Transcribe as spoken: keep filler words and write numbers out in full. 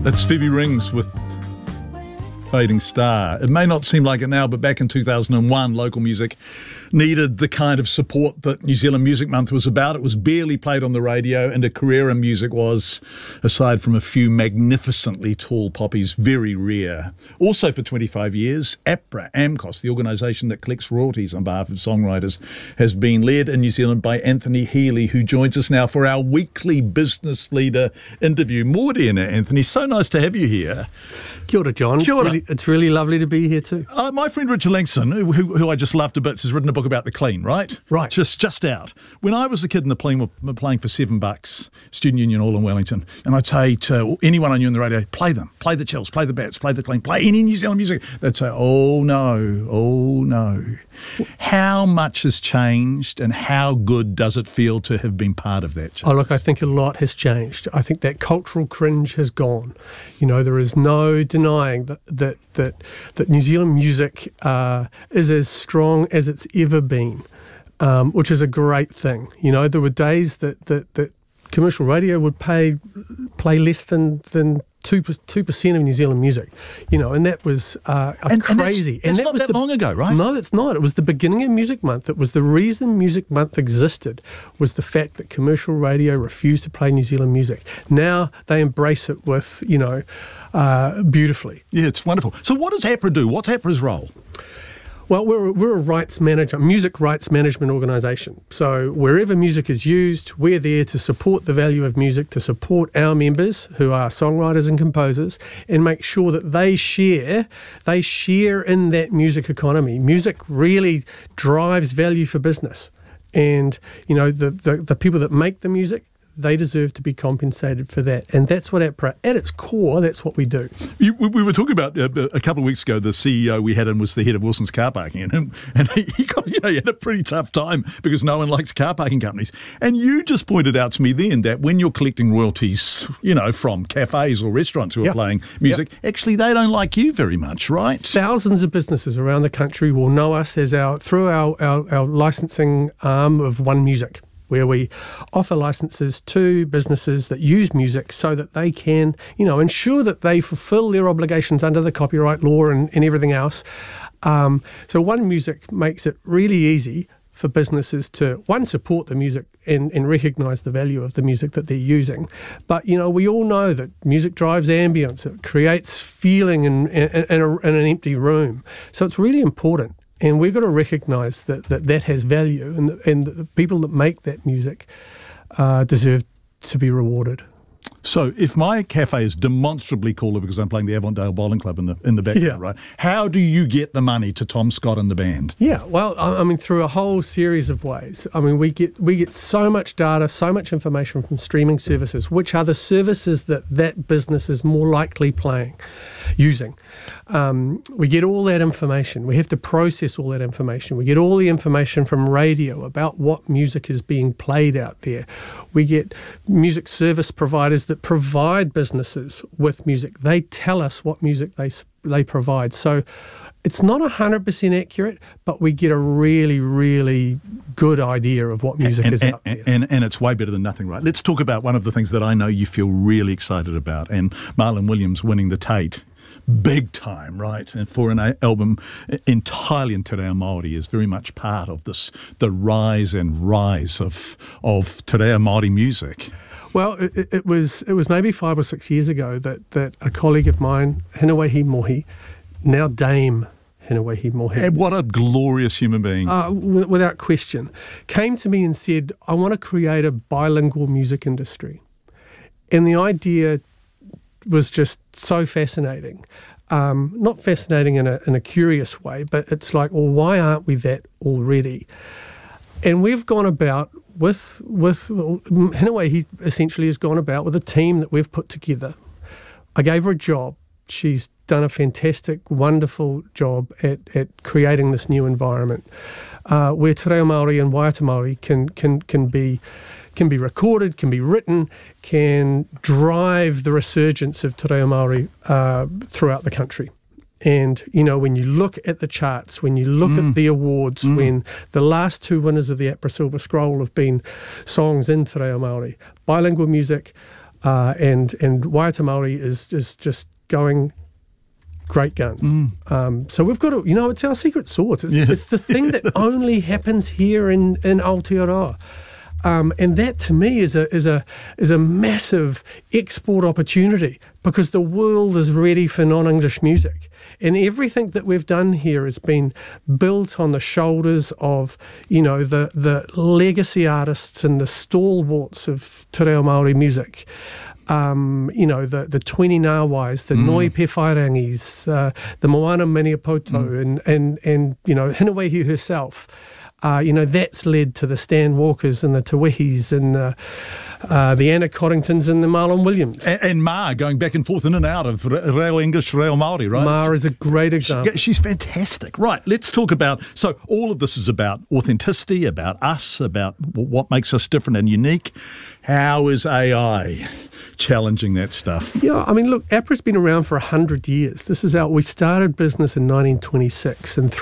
That's Phoebe Rings with Fading Star. It may not seem like it now, but back in two thousand one, local music needed the kind of support that New Zealand Music Month was about. It was barely played on the radio, and a career in music was, aside from a few magnificently tall poppies, very rare. Also for twenty-five years, APRA, AMCOS, the organisation that collects royalties on behalf of songwriters, has been led in New Zealand by Anthony Healy, who joins us now for our weekly business leader interview. Morena, Anthony, so nice to have you here. Kia ora, John. Kia ora. Really, it's really lovely to be here too. Uh, my friend Richard Langston, who, who I just love to bits, has written a book about the clean, right? Right. Just just out. When I was a kid and the Clean were playing for seven bucks, Student Union Hall in Wellington, and I'd say to anyone I knew on the radio, play them, play the Chills, play the Bats, play the Clean, play any New Zealand music. They'd say, oh no, oh no. How much has changed and how good does it feel to have been part of that change? Oh, look, I think a lot has changed. I think that cultural cringe has gone. You know, there is no denying that that that, that New Zealand music uh, is as strong as it's ever been, um, which is a great thing. You know, there were days that that, that commercial radio would pay play less than than two two percent of New Zealand music, you know, and that was uh, and, crazy. And that's, that's and that not was that the, long ago, right? No, it's not. It was the beginning of Music Month. It was the reason Music Month existed, was the fact that commercial radio refused to play New Zealand music. Now they embrace it with, you know, uh, beautifully. Yeah, it's wonderful. So what does APRA do? What's APRA's role? Well, we're, we're a rights manager, music rights management organisation. So wherever music is used, we're there to support the value of music, to support our members who are songwriters and composers, and make sure that they share, they share in that music economy. Music really drives value for business. And, you know, the, the, the people that make the music, they deserve to be compensated for that. And that's what APRA, at its core, that's what we do. You, we were talking about uh, a couple of weeks ago, the C E O we had in was the head of Wilson's car parking, and, and he, got, you know, he had a pretty tough time because no one likes car parking companies. And you just pointed out to me then that when you're collecting royalties, you know, from cafes or restaurants who are yep. playing music, yep. actually they don't like you very much, right? Thousands of businesses around the country will know us as our through our, our, our licensing arm of One Music, where we offer licenses to businesses that use music so that they can, you know, ensure that they fulfill their obligations under the copyright law and, and everything else. Um, so One Music makes it really easy for businesses to, one, support the music and, and recognise the value of the music that they're using. But, you know, we all know that music drives ambience. It creates feeling in, in, in, a, in an empty room. So it's really important. And we've got to recognise that, that that has value, and the, and the people that make that music uh, deserve to be rewarded. So if my cafe is demonstrably cooler because I'm playing the Avondale Bowling Club in the in the background, yeah. right? How do you get the money to Tom Scott and the band? Yeah, well, I, I mean, through a whole series of ways. I mean, we get we get so much data, so much information from streaming services, which are the services that that business is more likely playing, using. Um, we get all that information. We have to process all that information. We get all the information from radio about what music is being played out there. We get music service providers that provide businesses with music. They tell us what music they they provide. So it's not one hundred percent accurate, but we get a really, really good idea of what music and, is and, out there. And, and it's way better than nothing, right? Let's talk about one of the things that I know you feel really excited about, and Marlon Williams winning the Tate. Big time, right? And for an album entirely in Te Reo Māori is very much part of this, the rise and rise of of Te Reo Māori music. Well, it, it was it was maybe five or six years ago that, that a colleague of mine, Hinewehi Mohi, now Dame Hinewehi Mohi. And what a glorious human being. Uh, w- without question, came to me and said, I want to create a bilingual music industry. And the idea was just so fascinating. Um, not fascinating in a, in a curious way, but it's like, well, why aren't we that already? And we've gone about with, with in a way, he essentially has gone about with a team that we've put together. I gave her a job. She's done a fantastic, wonderful job at, at creating this new environment uh, where Te Reo Māori and Waiata Māori can, can, can be can be recorded, can be written, can drive the resurgence of Te Reo Māori uh, throughout the country. And, you know, when you look at the charts, when you look mm. at the awards, mm. when the last two winners of the APRA Silver Scroll have been songs in Te Reo Māori, bilingual music, uh, and and Waiata Māori is is just going great guns. Mm. Um, so we've got to, you know, it's our secret sauce. It's, yeah. it's the thing that only happens here in in Aotearoa. Um, and that to me is a is a is a massive export opportunity, because the world is ready for non-English music, and everything that we've done here has been built on the shoulders of, you know, the the legacy artists and the stalwarts of Te Reo Māori music. Um, you know, the the Tweni Ngāwais, the mm. Noi Pewhairangis, uh, the Moana Maniapoto, mm. and and and you know, Hinewehi herself. Uh, you know, that's led to the Stan Walkers and the Te Wihis and the, uh, the Anna Coddingtons and the Marlon Williams. And, and Ma going back and forth in and out of Reo English, Reo Māori, right? Ma is a great example. She, she's fantastic. Right, let's talk about, so all of this is about authenticity, about us, about what makes us different and unique. How is A I challenging that stuff? Yeah, I mean, look, A P R A's been around for one hundred years. This is our, we started business in nineteen twenty-six, and